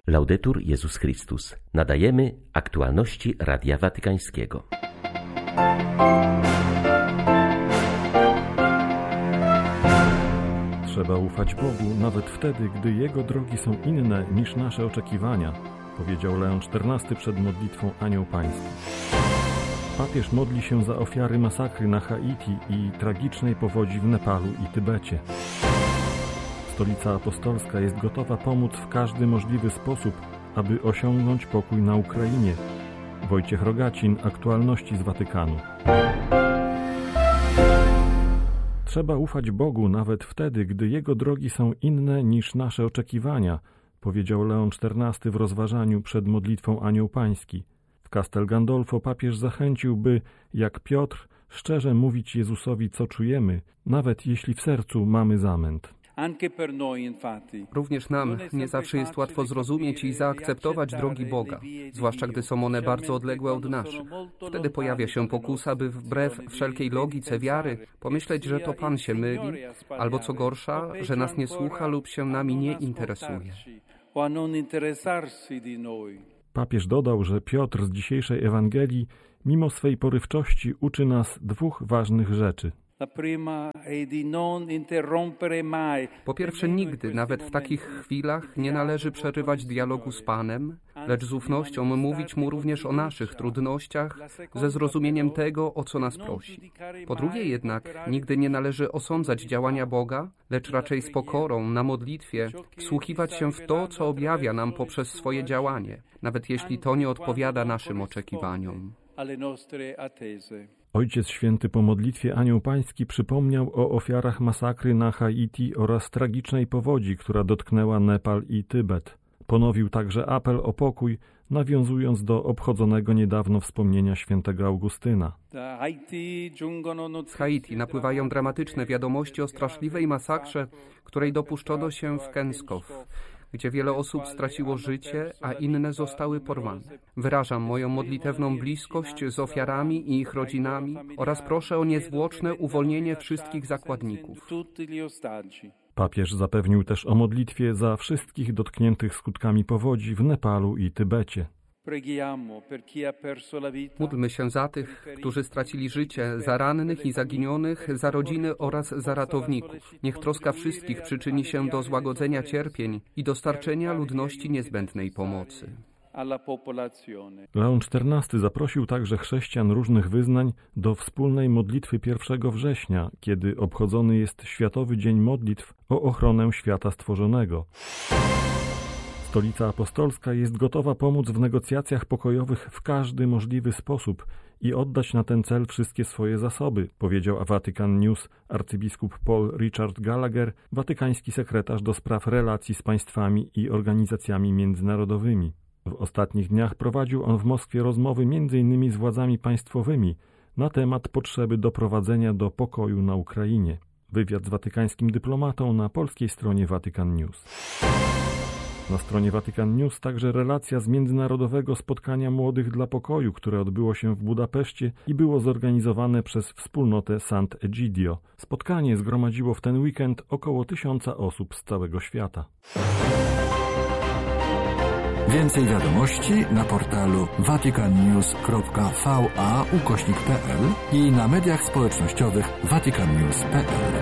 Laudetur Jezus Chrystus. Nadajemy aktualności Radia Watykańskiego. Trzeba ufać Bogu nawet wtedy, gdy Jego drogi są inne niż nasze oczekiwania, powiedział Leon XIV przed modlitwą Anioł Pański. Papież modli się za ofiary masakry na Haiti i tragicznej powodzi w Nepalu i Tybecie. Stolica Apostolska jest gotowa pomóc w każdy możliwy sposób, aby osiągnąć pokój na Ukrainie. Wojciech Rogacin, aktualności z Watykanu. Trzeba ufać Bogu nawet wtedy, gdy Jego drogi są inne niż nasze oczekiwania, powiedział Leon XIV w rozważaniu przed modlitwą Anioł Pański. W Castel Gandolfo papież zachęcił, by, jak Piotr, szczerze mówić Jezusowi, co czujemy, nawet jeśli w sercu mamy zamęt. Również nam nie zawsze jest łatwo zrozumieć i zaakceptować drogi Boga, zwłaszcza gdy są one bardzo odległe od naszych. Wtedy pojawia się pokusa, by wbrew wszelkiej logice wiary pomyśleć, że to Pan się myli, albo co gorsza, że nas nie słucha lub się nami nie interesuje. Papież dodał, że Piotr z dzisiejszej Ewangelii, mimo swej porywczości, uczy nas dwóch ważnych rzeczy. Po pierwsze, nigdy, nawet w takich chwilach, nie należy przerywać dialogu z Panem, lecz z ufnością mówić Mu również o naszych trudnościach, ze zrozumieniem tego, o co nas prosi. Po drugie jednak, nigdy nie należy osądzać działania Boga, lecz raczej z pokorą, na modlitwie, wsłuchiwać się w to, co objawia nam poprzez swoje działanie, nawet jeśli to nie odpowiada naszym oczekiwaniom. Ojciec Święty po modlitwie Anioł Pański przypomniał o ofiarach masakry na Haiti oraz tragicznej powodzi, która dotknęła Nepal i Tybet. Ponowił także apel o pokój, nawiązując do obchodzonego niedawno wspomnienia świętego Augustyna. Z Haiti napływają dramatyczne wiadomości o straszliwej masakrze, której dopuszczono się w Kenskow, gdzie wiele osób straciło życie, a inne zostały porwane. Wyrażam moją modlitewną bliskość z ofiarami i ich rodzinami oraz proszę o niezwłoczne uwolnienie wszystkich zakładników. Papież zapewnił też o modlitwie za wszystkich dotkniętych skutkami powodzi w Nepalu i Tybecie. Módlmy się za tych, którzy stracili życie, za rannych i zaginionych, za rodziny oraz za ratowników. Niech troska wszystkich przyczyni się do złagodzenia cierpień i dostarczenia ludności niezbędnej pomocy. Leon XIV zaprosił także chrześcijan różnych wyznań do wspólnej modlitwy 1 września, kiedy obchodzony jest Światowy Dzień Modlitw o ochronę świata stworzonego. Stolica Apostolska jest gotowa pomóc w negocjacjach pokojowych w każdy możliwy sposób i oddać na ten cel wszystkie swoje zasoby, powiedział Vatican News arcybiskup Paul Richard Gallagher, watykański sekretarz do spraw relacji z państwami i organizacjami międzynarodowymi. W ostatnich dniach prowadził on w Moskwie rozmowy m.in. z władzami państwowymi na temat potrzeby doprowadzenia do pokoju na Ukrainie. Wywiad z watykańskim dyplomatą na polskiej stronie Vatican News. Na stronie Vatican News także relacja z międzynarodowego spotkania młodych dla pokoju, które odbyło się w Budapeszcie i było zorganizowane przez wspólnotę Sant'Egidio. Spotkanie zgromadziło w ten weekend około 1000 osób z całego świata. Więcej wiadomości na portalu vaticannews.va/pl i na mediach społecznościowych vaticannews.pl.